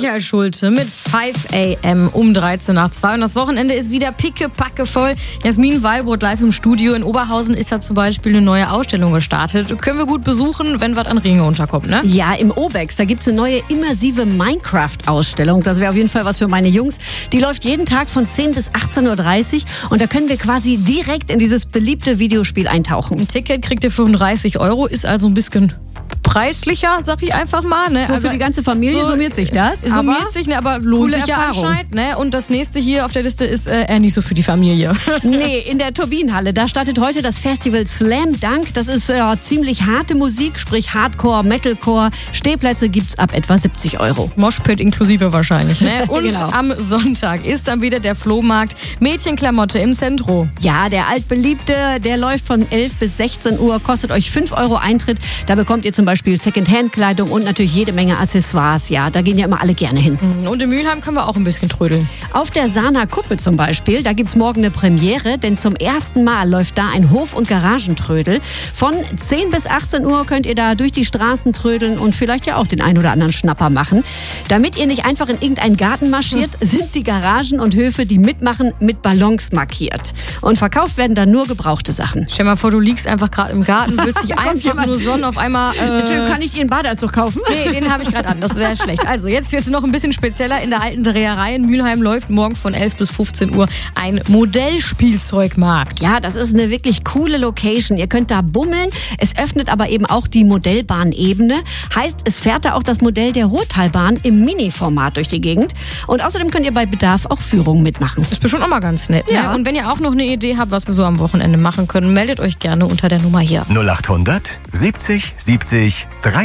Michael Schulte mit 5 AM um 13:02. Und das Wochenende ist wieder pickepacke voll. Jasmin Wallbrot live im Studio. In Oberhausen ist da zum Beispiel eine neue Ausstellung gestartet. Können wir gut besuchen, wenn was an Ringe unterkommt, ne? Ja, im Obex, da gibt's eine neue immersive Minecraft-Ausstellung. Das wäre auf jeden Fall was für meine Jungs. Die läuft jeden Tag von 10 bis 18:30 Uhr und da können wir quasi direkt in dieses beliebte Videospiel eintauchen. Ein Ticket kriegt ihr für 35 €, ist also ein bisschen preislicher, sag ich einfach mal. Ne? So für die ganze Familie summiert sich das. Summiert sich, ne? Aber lohnt sich ja anscheinend. Ne? Und das nächste hier auf der Liste ist eher nicht so für die Familie. Nee, in der Turbinenhalle, da startet heute das Festival Slam Dunk. Das ist ziemlich harte Musik, sprich Hardcore, Metalcore. Stehplätze gibt's ab etwa 70 €. Moshpit inklusive wahrscheinlich. Ne? Und Genau. am Sonntag ist dann wieder der Flohmarkt Mädchenklamotte im Zentro. Ja, der altbeliebte, der läuft von 11 bis 16 Uhr, kostet euch 5 € Eintritt. Da bekommt ihr zum Beispiel Secondhand-Kleidung und natürlich jede Menge Accessoires. Ja, da gehen ja immer alle gerne hin. Und in Mülheim können wir auch ein bisschen trödeln. Auf der Sahner Kuppe zum Beispiel, da gibt's morgen eine Premiere, denn zum ersten Mal läuft da ein Hof- und Garagentrödel. Von 10 bis 18 Uhr könnt ihr da durch die Straßen trödeln und vielleicht ja auch den ein oder anderen Schnapper machen. Damit ihr nicht einfach in irgendeinen Garten marschiert, sind die Garagen und Höfe, die mitmachen, mit Ballons markiert. Und verkauft werden da nur gebrauchte Sachen. Stell dir mal vor, du liegst einfach gerade im Garten, willst dich einfach nur sonnen, auf einmal... Kann ich Ihren Badeanzug kaufen? Nee, den habe ich gerade an, das wäre schlecht. Also jetzt wird es noch ein bisschen spezieller. In der alten Dreherei in Mülheim läuft morgen von 11 bis 15 Uhr ein Modellspielzeugmarkt. Ja, das ist eine wirklich coole Location. Ihr könnt da bummeln. Es öffnet aber eben auch die Modellbahnebene. Heißt, es fährt da auch das Modell der Ruhrtalbahn im Mini-Format durch die Gegend. Und außerdem könnt ihr bei Bedarf auch Führungen mitmachen. Ist bestimmt auch mal ganz nett. Ja. Ne? Und wenn ihr auch noch eine Idee habt, was wir so am Wochenende machen können, meldet euch gerne unter der Nummer hier. 0800 70 70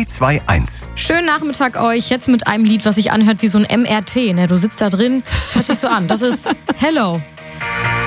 321. Schönen Nachmittag euch. Jetzt mit einem Lied, was sich anhört wie so ein MRT. Ne? Du sitzt da drin, hört sich so an. Das ist Hello.